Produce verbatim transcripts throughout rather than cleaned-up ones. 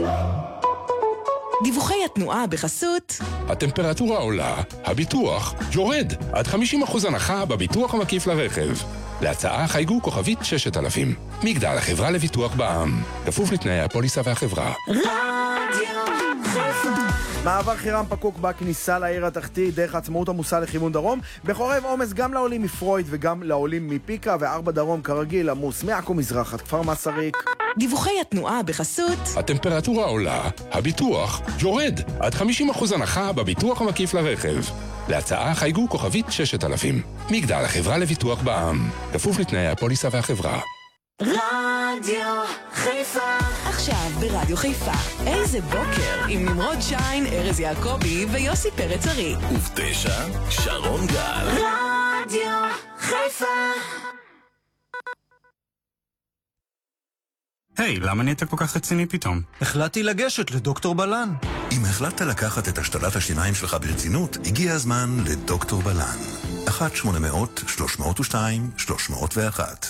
דיווחי התנועה בחסות הטמפרטורה עולה, הביטוח יורד. עד חמישים אחוז הנחה בביטוח המקיף לרכב. להצעה חייגו כוכבית ששת אלפים. מגדל, החברה לביטוח בע"מ. כפוף לתנאי הפוליסה והחברה. רדיו חיפה. מעבר חירם פקוק בכניסה לעיר התחתית דרך עצמאות עמוסה לכיוון דרום. בחורב עומס גם לעולים מפרויד וגם לעולים מפיקה, וארבע דרום כרגיל עמוס מעכו מזרח עד כפר מסריק. דיווחי התנועה בחסות הטמפרטורה עולה, הביטוח יורד. עד חמישים אחוז הנחה בביטוח המקיף לרכב. להצעה חייגו כוכבית ששת אלפים. מגדל, החברה לביטוח בע"מ. כפוף לתנאי הפוליסה והחברה. רדיו חיפה. עכשיו ברדיו חיפה, איזה בוקר עם נמרוד שיין, ארז יעקבי ויוסי פרץ ארי. ובתשע שרון גל. רדיו חיפה. היי, hey, למה נהיית כל כך רציני פתאום? החלטתי לגשת לדוקטור בלן. אם החלטת לקחת את השתלת השיניים שלך ברצינות, הגיע הזמן לדוקטור בלן. אחת שמונה מאות שלוש מאות ושתיים שלוש מאות ואחת.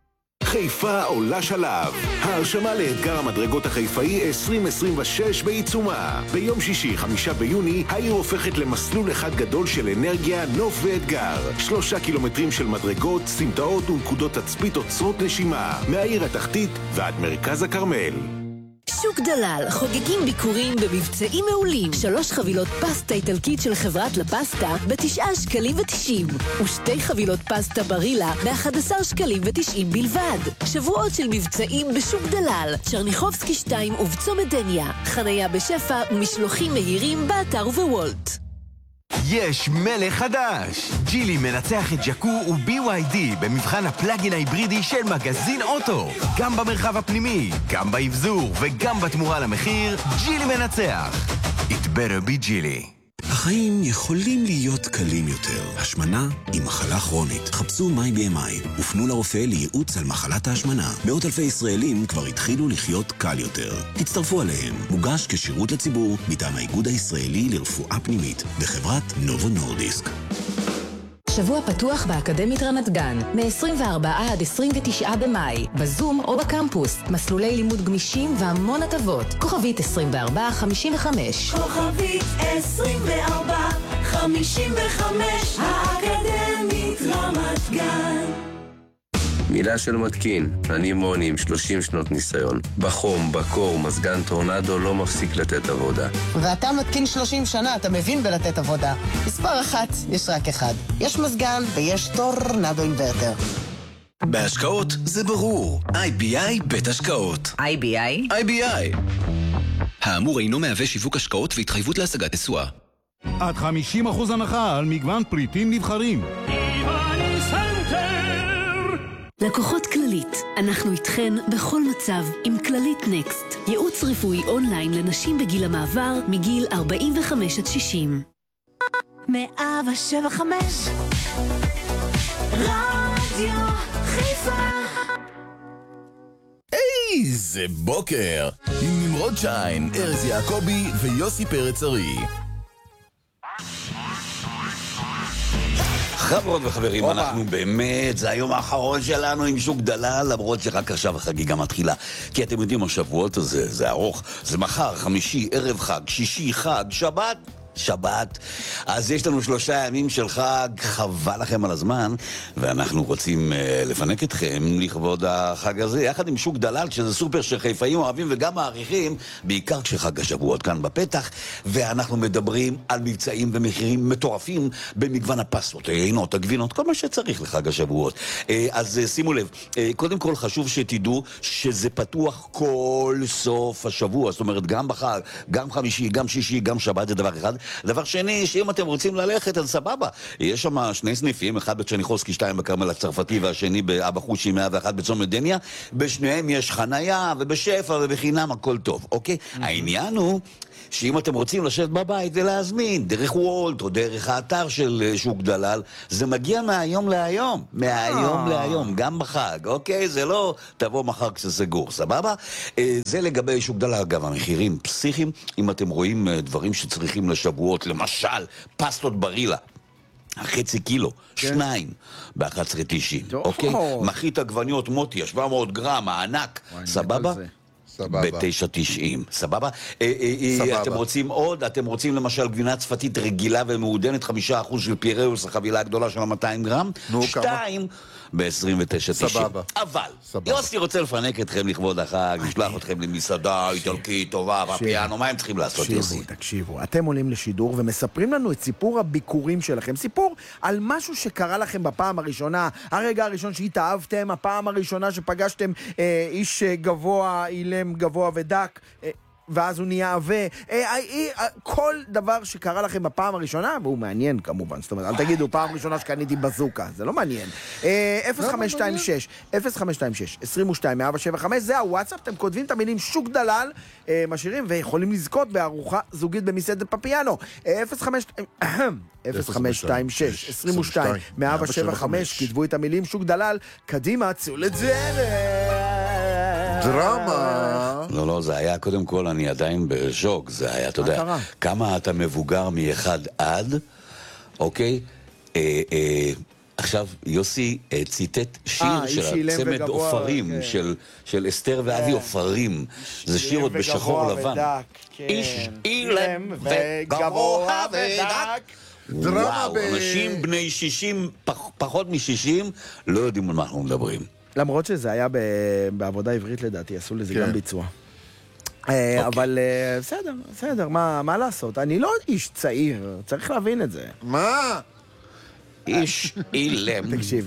חיפה עולה שלב. ההרשמה לאתגר המדרגות החיפאי עשרים עשרים ושש בעיצומה. ביום שישי, חמישה ביוני, העיר הופכת למסלול אחד גדול של אנרגיה, נוף ואתגר. שלושה קילומטרים של מדרגות, סמטאות ונקודות תצפית עוצרות נשימה. מהעיר התחתית ועד מרכז הכרמל. שוק דלל, חוגגים ביקורים במבצעים מעולים. שלוש חבילות פסטה איטלקית של חברת לפסטה בתשעה שקלים ותשעים. ושתי חבילות פסטה ברילה באחד עשר שקלים ותשעים בלבד. שבועות של מבצעים בשוק דלל. צ'רניחובסקי שתיים ובצומת דניה. חניה בשפע ומשלוחים מהירים באתר ובוולט. יש מלך חדש! ג'ילי מנצח את ג'קו ו-בי וואי די במבחן הפלאגין ההיברידי של מגזין אוטו. גם במרחב הפנימי, גם באבזור וגם בתמורה למחיר, ג'ילי מנצח. It better be ג'ילי. החיים יכולים להיות קלים יותר. השמנה היא מחלה כרונית. חפשו מיי בי אם איי ופנו לרופא לייעוץ על מחלת ההשמנה. מאות אלפי ישראלים כבר התחילו לחיות קל יותר. תצטרפו עליהם. מוגש כשירות לציבור מטעם האיגוד הישראלי לרפואה פנימית בחברת נובו נורדיסק. שבוע פתוח באקדמית רמת גן, מ-עשרים וארבעה עד עשרים ותשעה במאי, בזום או בקמפוס, מסלולי לימוד גמישים והמון הטבות. כוכבית עשרים וארבע חמישים וחמש. כוכבית עשרים וארבע חמישים וחמש, האקדמית רמת גן. מילה של מתקין, אני מוני עם שלושים שנות ניסיון. בחום, בקור, מזגן טורנדו לא מפסיק לתת עבודה. ואתה מתקין שלושים שנה, אתה מבין בלתת עבודה. מספר אחת, יש רק אחד. יש מזגן ויש טורנדו אינברטר. בהשקעות זה ברור. איי בי איי בית השקעות. איי בי איי? איי בי איי. האמור אינו מהווה שיווק השקעות והתחייבות להשגת תשואה. עד חמישים אחוז הנחה על מגוון פריטים נבחרים. לקוחות כללית, אנחנו איתכן בכל מצב עם כללית נקסט. ייעוץ רפואי אונליין לנשים בגיל המעבר מגיל ארבעים וחמש עד שישים. מאה שבע חמש רדיו חיפה. איזה בוקר עם נמרוד שיין, ארז יעקבי ויוסי פרץ ארי. חברות וחברים, אנחנו באמת, זה היום האחרון שלנו עם שוק דלל, למרות שרק עכשיו החגיגה מתחילה. כי אתם יודעים, השבועות הזה, זה ארוך, זה מחר, חמישי, ערב חג, שישי, חג, שבת, שבת. אז יש לנו שלושה ימים של חג, חבל לכם על הזמן, ואנחנו רוצים uh, לפנק אתכם לכבוד החג הזה, יחד עם שוק דלל, שזה סופר שחיפאים אוהבים וגם מעריכים, בעיקר כשחג השבועות כאן בפתח, ואנחנו מדברים על מבצעים ומחירים מטורפים במגוון הפסטות, העינות, הגבינות, כל מה שצריך לחג השבועות. Uh, אז uh, שימו לב, uh, קודם כל חשוב שתדעו שזה פתוח כל סוף השבוע, זאת אומרת גם בחג, גם חמישי, גם שישי, גם שבת, זה דבר אחד. דבר שני, שאם אתם רוצים ללכת, אז סבבה. יש שם שני סניפים, אחד בצ'רניחובסקי שתיים בכרמל הצרפתי, והשני באבא חושי מאה ואחת בצומת דניה. בשניהם יש חנייה ובשפע ובחינם, הכל טוב, אוקיי? העניין הוא שאם אתם רוצים לשבת בבית ולהזמין דרך וולט או דרך האתר של שוק דלל, זה מגיע מהיום להיום, מהיום להיום, גם בחג, אוקיי? זה לא תבוא מחר כשזה סגור, סבבה? זה לגבי שוק דלל. אגב, המחירים פסיכיים, אם אתם רואים דברים שצריכים לשבועות, למשל פסטות ברילה, החצי קילו, שניים, ב-אחת עשרה תשעים, אוקיי? מחית עגבניות מוטי, שבע מאות גרם, הענק, סבבה? ב-תשע תשעים, סבבה? אתם רוצים עוד? אתם רוצים למשל גבינה צפתית רגילה ומעודנת, חמישה אחוז של פיראוס, החבילה הגדולה של מאתיים גרם? שתיים ב-עשרים ותשע תשעים. אבל, יוסי רוצה לפנק אתכם לכבוד החג, לשלוח אתכם למסעדה איטלקית טובה, בפיאנו, מה הם צריכים לעשות, יוסי? תקשיבו, תקשיבו, אתם עולים לשידור ומספרים לנו את סיפור הביקורים שלכם, סיפור על משהו שקרה לכם בפעם הראשונה, הרגע הראשון שהתאהבתם, הפעם הראשונה שפגשתם אה, איש גבוה, אילם גבוה ודק, אה, ואז הוא נהיה עווה, כל דבר שקרה לכם בפעם הראשונה, והוא מעניין כמובן, זאת אומרת, אל תגידו פעם ראשונה שקניתי בזוקה, זה לא מעניין. אפס חמש שתיים שש, אפס חמש שתיים שש, עשרים ושתיים, ארבע שבע חמש, זה הוואטסאפ, אתם כותבים את המילים שוק דלל, משאירים, ויכולים לזכות בארוחה זוגית במסעדת פפיאנו. אפס חמש שתיים שש, עשרים ושתיים, ארבע שבע חמש, כתבו את המילים שוק דלל, קדימה, צאו לדרך. דרמה. לא, לא, זה היה קודם כל, אני עדיין בשוק, זה היה, אתה יודע, כמה אתה מבוגר מאחד עד, אוקיי? אה, אה, עכשיו, יוסי אה, ציטט שיר של הצמד אופרים, כן. של, של אסתר ואבי כן. אופרים. זה שיר עוד בשחור לבן. ודק, כן. איש אילם וגבוה ודק. וואו, ב... אנשים בני שישים, פח, פחות משישים, לא יודעים על מה אנחנו מדברים. למרות שזה היה בעבודה עברית לדעתי, עשו לזה גם ביצוע. אבל בסדר, בסדר, מה לעשות? אני לא איש צעיר, צריך להבין את זה. מה? איש אילם. תקשיב,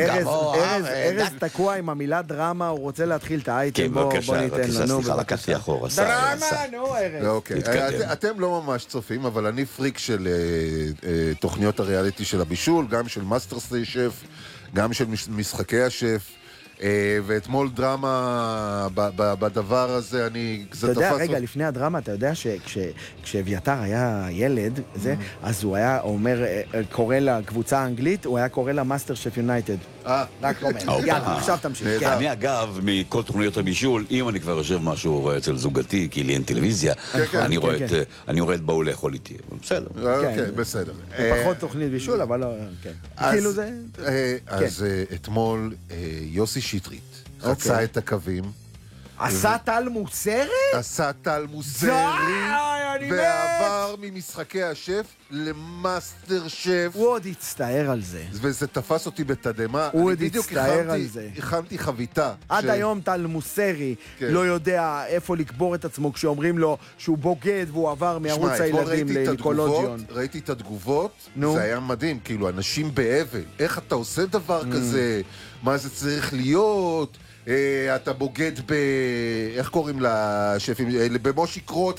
ארז תקוע עם המילה דרמה, הוא רוצה להתחיל את האייטם, בוא ניתן לנו. סליחה, לקחתי אחורה. דרמה, נו, ארז. אתם לא ממש צופים, אבל אני פריק של תוכניות הריאליטי של הבישול, גם של מאסטר שף, גם של משחקי השף. ואתמול דרמה בדבר הזה, אני... אתה יודע, רגע, לפני הדרמה, אתה יודע שכשאביתר היה ילד, אז הוא היה אומר, קורא לקבוצה האנגלית, הוא היה קורא לה מאסטר שף יונייטד. אה, רק אומר. יאללה, עכשיו תמשיך. אני אגב, מכל תוכניות הבישול, אם אני כבר יושב משהו אצל זוגתי, כי לי אין טלוויזיה, אני רואה את באו לאכול איתי. בסדר. אוקיי, בסדר. פחות תוכנית בישול, אבל לא... כאילו זה... אז אתמול יוסי שטרית חצה את הקווים. עשה טל מוסרי? עשה טל מוסרי ועבר ממשחקי השף למאסטר שף. הוא עוד הצטער על זה. וזה תפס אותי בתדמה. הוא עוד הצטער על זה. הכנתי חביתה. עד היום טל מוסרי לא יודע איפה לקבור את עצמו כשאומרים לו שהוא בוגד והוא עבר מערוץ הילדים לניקולודיון. ראיתי את התגובות, זה היה מדהים, כאילו אנשים באבל. איך אתה עושה דבר כזה? מה זה צריך להיות? אתה בוגד ב... איך קוראים לשפים? במושי קרוט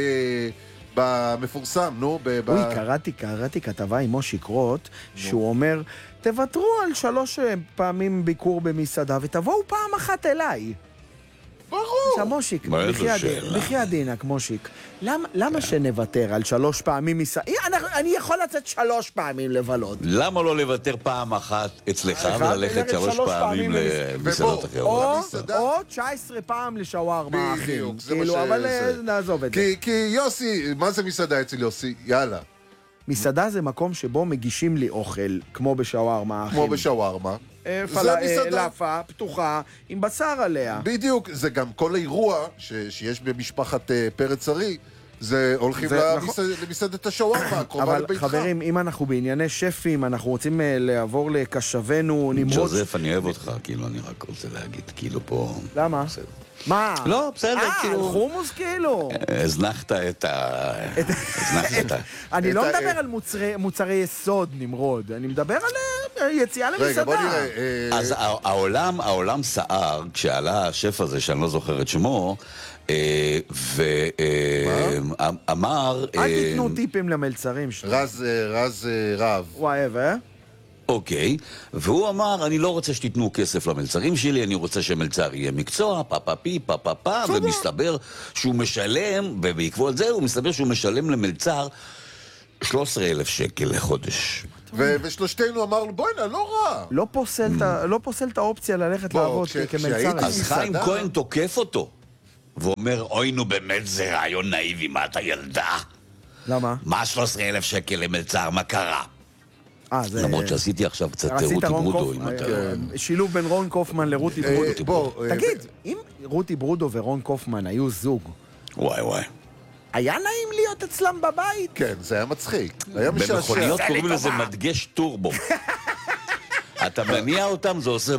ובמפורסם, נו? אוי, קראתי, קראתי כתבה עם מושי קרוט, שהוא אומר, תוותרו על שלוש פעמים ביקור במסעדה ותבואו פעם אחת אליי. ברור. מושיק, בחיה דינק, מושיק. למה שנוותר על שלוש פעמים מסעדה? אני יכול לצאת שלוש פעמים לבלות. למה לא לוותר פעם אחת אצלך וללכת שלוש פעמים למסעדות אחרות? או תשע עשרה פעם לשווארמה, אחים. אבל נעזוב את זה. כי יוסי, מה זה מסעדה אצל יוסי? יאללה. מסעדה זה מקום שבו מגישים לי אוכל, כמו בשווארמה, אחים. כמו בשווארמה. לאפה, פתוחה, עם בשר עליה. בדיוק, זה גם כל האירוע שיש במשפחת פרץ ארי, זה הולכים למסעדת השווארמה, הקרובה לביתך. אבל חברים, אם אנחנו בענייני שפים, אנחנו רוצים לעבור לקשבנו, נמרוד... ג'וזף, אני אוהב אותך, כאילו, אני רק רוצה להגיד, כאילו פה... למה? מה? לא, בסדר, כאילו... אה, על חומוס כאילו? הזנחת את ה... הזנחת את ה... אני לא מדבר על מוצרי יסוד, נמרוד, אני מדבר על יציאה למסעדה. רגע, בוא נראה. אז העולם, העולם סער, כשעלה השף הזה, שאני לא זוכר את שמו, ואמר... אל תיתנו טיפים למלצרים שלו. רז רב. וואב, אה? אוקיי, והוא אמר, אני לא רוצה שתיתנו כסף למלצרים שלי, אני רוצה שמלצר יהיה מקצוע, פאפאפי, פאפאפא, ומסתבר שהוא משלם, ובעקבות זה הוא מסתבר שהוא משלם למלצר שלושה עשר אלף שקל לחודש. ושלושתנו אמרנו, בואי נה, לא רע. לא פוסל את האופציה ללכת לעבוד כמלצר. אז חיים כהן תוקף אותו, ואומר, אוי נו באמת זה רעיון נאיבי, מה אתה ילדה? למה? מה שלושה עשר אלף שקל למלצר, מה קרה? למרות שעשיתי עכשיו קצת רותי ברודו. שילוב בין רון קופמן לרותי ברודו. תגיד, אם רותי ברודו ורון קופמן היו זוג, וואי וואי. היה נעים להיות אצלם בבית? כן, זה היה מצחיק. היה משעשע. במכוניות קוראים לזה מדגש טורבו. אתה מניע אותם, זה עושה...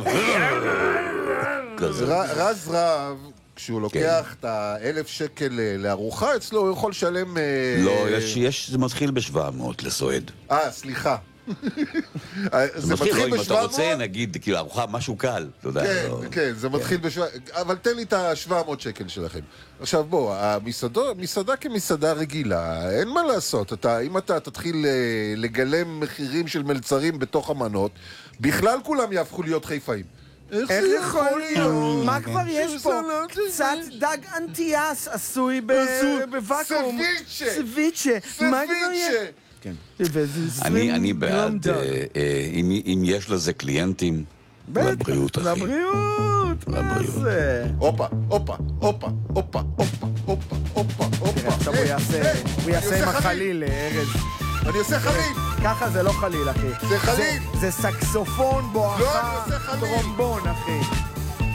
רז רב, כשהוא לוקח את האלף שקל לארוחה, אצלו הוא יכול לשלם... לא, יש, זה מתחיל בשבע מאות לסועד. אה, סליחה. זה מתחיל בשבע מאות? אם אתה רוצה, נגיד, כאילו, ארוחה, משהו קל. כן, כן, זה מתחיל בשבע מאות. אבל תן לי את ה-שבע מאות שקל שלכם. עכשיו בוא, המסעדה כמסעדה רגילה, אין מה לעשות. אם אתה תתחיל לגלם מחירים של מלצרים בתוך המנות, בכלל כולם יהפכו להיות חיפאים. איך זה יכול להיות? מה כבר יש פה? קצת דג אנטיאס עשוי בוואקום. סביצ'ה! סביצ'ה! מה כבר יש? אני בעד, אם יש לזה קליינטים, לבריאות, אחי. לבריאות! מה זה? הופה, הופה, הופה, הופה, הופה, הופה, הופה, הופה. עכשיו הוא יעשה עם החליל, ארז. אני עושה חליל. ככה זה לא חליל, אחי. זה חליל. זה סקסופון בואכה טרומבון, אחי.